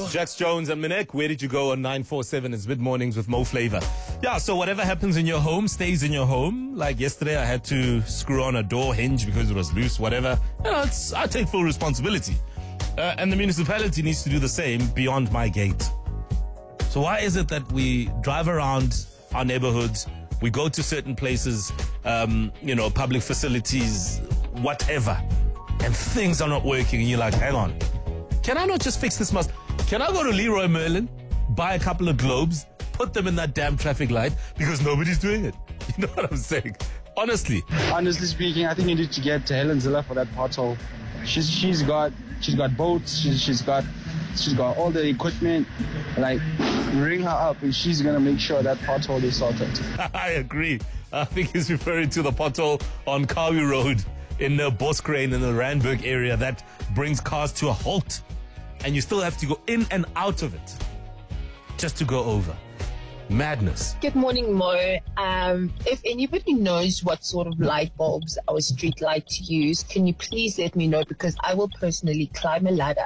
Jax Jones and Minek, where did you go on 947? It's Mid Mornings with Mo Flavor. Yeah, so whatever happens in your home stays in your home. Like yesterday, I had to screw on a door hinge because it was loose, whatever. I take full responsibility. And the municipality needs to do the same beyond my gate. So why is it that we drive around our neighborhoods, we go to certain places, public facilities, whatever, and things are not working, and you're like, hang on, can I not just fix this must? Can I go to Leroy Merlin, buy a couple of globes, put them in that damn traffic light because nobody's doing it? You know what I'm saying? Honestly speaking, I think you need to get to Helen Zilla for that pothole. She's got boats, she's got all the equipment. Like, ring her up and she's gonna make sure that pothole is sorted. I agree. I think he's referring to the pothole on Kawi Road in the Boskrane in the Randburg area that brings cars to a halt, and you still have to go in and out of it just to go over. Madness. Good morning, Mo. If anybody knows what sort of light bulbs our street lights use, can you please let me know, because I will personally climb a ladder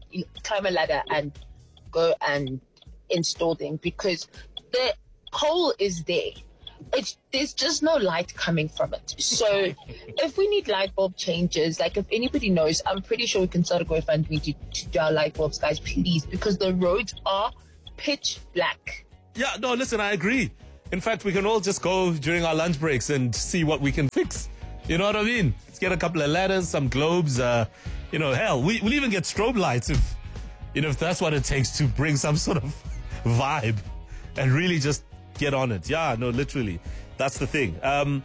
and go and install them, because the pole is there. There's just no light coming from it. So if we need light bulb changes, like if anybody knows, I'm pretty sure we can start a GoFundMe to do our light bulbs, guys, please, because the roads are pitch black. Yeah, no, listen, I agree. In fact, we can all just go during our lunch breaks and see what we can fix. You know what I mean? Let's get a couple of ladders, some globes, hell, we'll even get strobe lights if that's what it takes to bring some sort of vibe and really just get on it. Yeah, no, literally. That's the thing.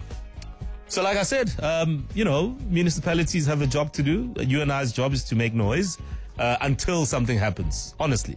So like I said, municipalities have a job to do. You and I's job is to make noise until something happens, honestly.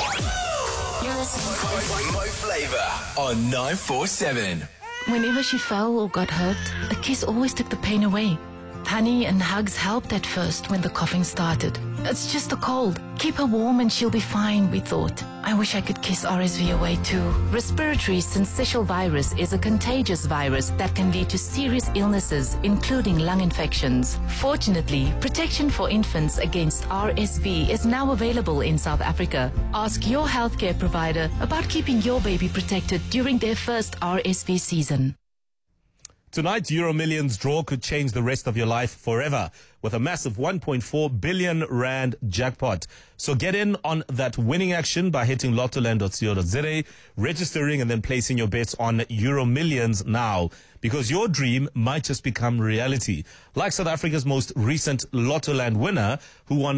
You're listening to Mo Flavor on 947. Whenever she fell or got hurt, a kiss always took the pain away. Honey and hugs helped at first when the coughing started. It's just a cold. Keep her warm and she'll be fine, we thought. I wish I could kiss RSV away too. Respiratory syncytial virus is a contagious virus that can lead to serious illnesses, including lung infections. Fortunately, protection for infants against RSV is now available in South Africa. Ask your healthcare provider about keeping your baby protected during their first RSV season. Tonight's Euro Millions draw could change the rest of your life forever with a massive 1.4 billion rand jackpot. So get in on that winning action by hitting lottoland.co.za, registering and then placing your bets on Euro Millions now, because your dream might just become reality. Like South Africa's most recent Lottoland winner, who won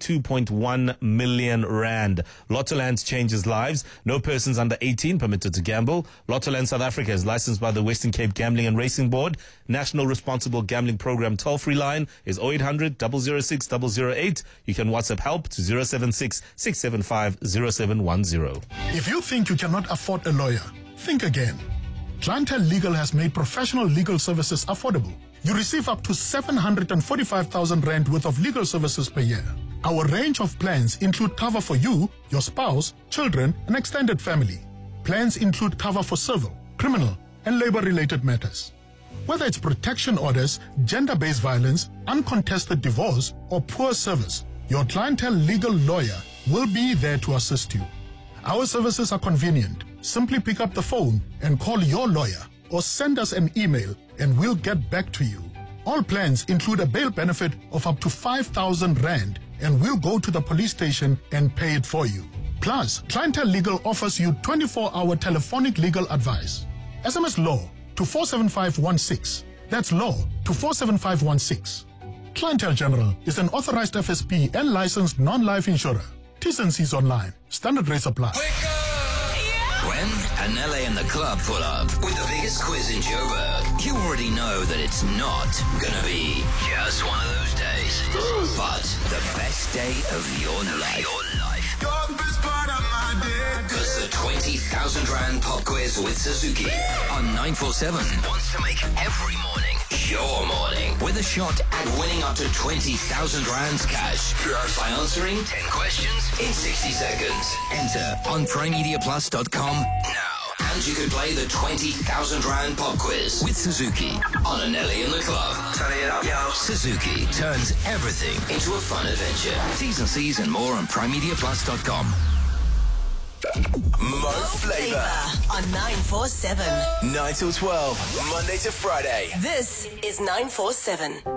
92.1 million rand. Lottoland changes lives. No persons under 18 permitted to gamble. Lottoland South Africa is licensed by the Western Cape Gambling and Racing Board. National Responsible Gambling Program toll-free line is 0800 006 008. You can WhatsApp help to 076 675 0710. If you think you cannot afford a lawyer, think again. Clientele Legal has made professional legal services affordable. You receive up to 745,000 rand worth of legal services per year. Our range of plans include cover for you, your spouse, children, and extended family. Plans include cover for civil, criminal, and labor-related matters. Whether it's protection orders, gender-based violence, uncontested divorce, or poor service, your Clientele Legal lawyer will be there to assist you. Our services are convenient. Simply pick up the phone and call your lawyer, or send us an email and we'll get back to you. All plans include a bail benefit of up to 5,000 rand, and we'll go to the police station and pay it for you. Plus, Clientele Legal offers you 24-hour telephonic legal advice. SMS LAW to 47516. That's LAW to 47516. Clientele General is an authorized FSP and licensed non-life insurer. T's and C's online. Standard rates apply. When Anele and the club pull up with the biggest quiz in Joburg, you already know that it's not gonna be just one of those days, but the best day of your life. Because the 20,000 Rand pop quiz with Suzuki on 947 wants to make every morning your morning with a shot at winning up to 20,000 Rands cash by answering 10 questions in 60 seconds. Enter on primemediaplus.com now. And you could play the 20,000 Rand pop quiz with Suzuki on Anele in the Club. Turning it up, yo. Suzuki turns everything into a fun adventure. T's and C's and more on primemediaplus.com. Mo Flava on 947. 9 till 12, Monday to Friday. This is 947.